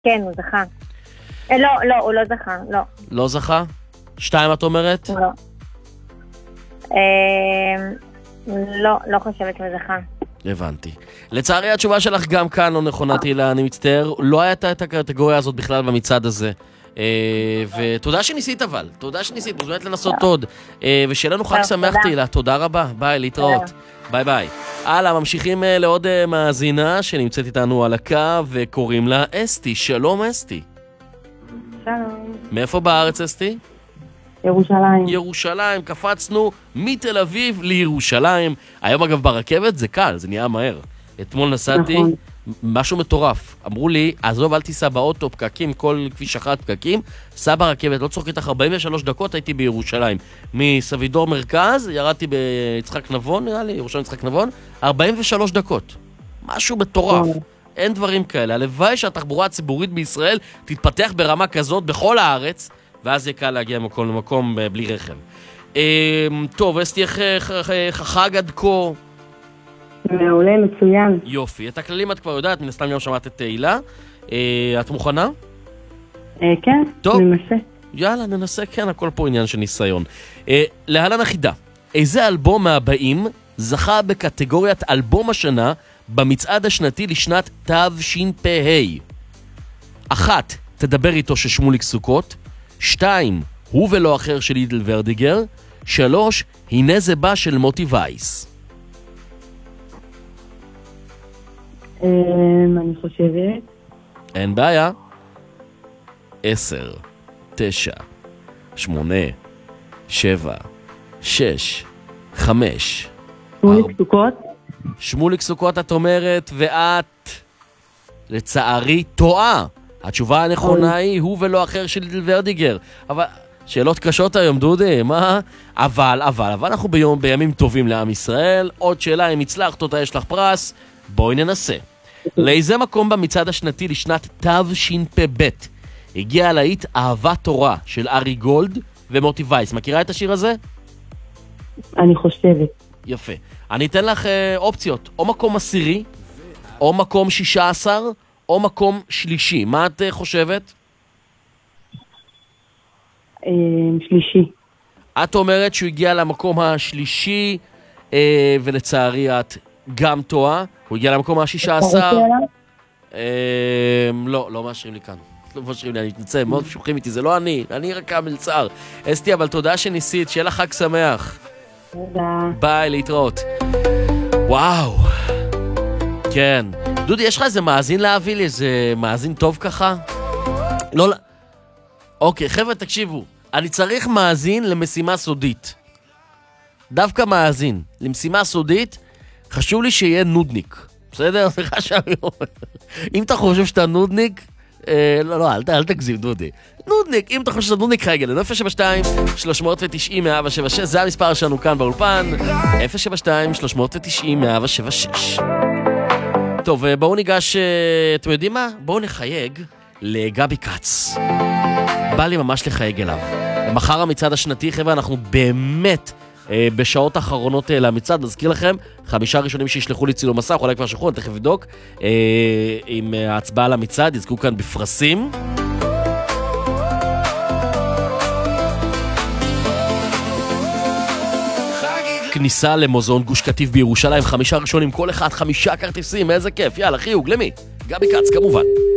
כן, הוא זכה. לא, הוא לא זכה, לא. לא זכה? 2 את אומרת? לא. לא חושבת שהוא זכה. הבנתי. לצערי התשובה שלך גם כאן לא נכונה, תהילה, אני מצטער. לא הייתה את הקטגוריה הזאת בכלל במצעד הזה. ותודה שניסית אבל, תודה שניסית, מוזמנת לנסות עוד. ושיהיה לנו חג שמח תהילה, תודה רבה, ביי, להתראות. ביי ביי. הלאה, ממשיכים לעוד מאזינה שנמצאת איתנו על הקו וקוראים לה אסתי. שלום אסתי. שלום. מאיפה בארץ אסתי? ירושלים. ירושלים, קפצנו מתל אביב לירושלים. היום אגב ברכבת זה קל, זה נהיה מהר. אתמול נסעתי, נכון. משהו מטורף. אמרו לי, עזוב, אל תיסע באוטו, פקקים, כל כביש אחת פקקים, סע ברכבת, לא צורך איתך 43 דקות, הייתי בירושלים. מסבידור מרכז, ירדתי ביצחק נבון, נראה לי, ירושלים יצחק נבון, 43 דקות. משהו מטורף. אין דברים כאלה. הלוואי שהתחבורה הציבורית בישראל תתפתח ברמה כזאת בכל הארץ, ואז יהיה קל להגיע ממקום למקום בלי רכב. טוב, אסתי, איך חג עד כה? מעולה, מצוין. יופי, את הכללים את כבר יודעת, מן הסתם גם שמעת את תהילה. את מוכנה? כן, טוב. ננסה. יאללה, ננסה, כן, הכל פה עניין של ניסיון. להלן החידה, איזה אלבום מהבאים זכה בקטגוריית אלבום השנה במצעד השנתי לשנת תשפ"ה? 1. תדבר איתו של שמוליק סוכות. 2. הוא ולא אחר של לידל ורדיגר. 3. הנה זה בא של מוטי וייס. אני חושבת. אין בעיה. 10, 9, 8, 7, 6, 5. שמוליק סוכות? שמוליק סוכות את אומרת, ואת לצערי טועה. התשובה הנכונה היא הוא ולא אחר של לידל ורדיגר. אבל שאלות קשות היום, דודי, מה? אבל אנחנו בימים טובים לעם ישראל. עוד שאלה, אם הצלחת אותה, יש לך פרס. בואי ננסה. לאיזה מקום במצעד השנתי לשנת תשפ"ב הגיע הלהיט אהבת תורה של ארי גולד ומוטי וייס? מכירה את השיר הזה? אני חושבת. יפה. אני אתן לך אופציות, או מקום 10, או מקום 16, או מקום 3. מה את חושבת? 3. את אומרת שהוא הגיע למקום 3, ולצערי את גם טועה. הוא הגיע למקום 16. לא מאשרים לי כאן. לא מאשרים לי, אני מתנצל, מאוד משוחים איתי, זה לא אני רק המלצר. אסתי, אבל תודה שניסית, שיהיה לך חג שמח. תודה. ביי, להתראות. וואו. כן. דודי, יש לך איזה מאזין להביא לי? איזה מאזין טוב ככה? לא. אוקיי, חבר'ה, תקשיבו. אני צריך מאזין למשימה סודית. דווקא מאזין. למשימה סודית, חשוב לי שיהיה נודניק. בסדר? זה חשב אומר. אם אתה חושב שאתה נודניק, אל תגזים, דודי. נודניק, אם אתה חושב שאתה נודניק, חייגל, 072-390-176, זה המספר שלנו כאן באולפן, 072-390-176. טוב, בואו ניגש, אתם יודעים מה? בואו נחייג לגבי קץ. בא לי ממש לחייג אליו. מחר המצעד השנתי, חבר'ה, אנחנו באמת בשעות האחרונות למצעד, נזכיר לכם, 5 ראשונים שישלחו לי צילום מסך, אולי כבר שכחו, אני תכף לבדוק, עם ההצבעה למצעד, יזכו כאן בפרסים. כניסה למוזיאון גוש קטיף בירושלים, 5 ראשונים, כל אחד 5 כרטיסים, איזה כיף, יאללה, חיוג, למי? גבי קץ, כמובן.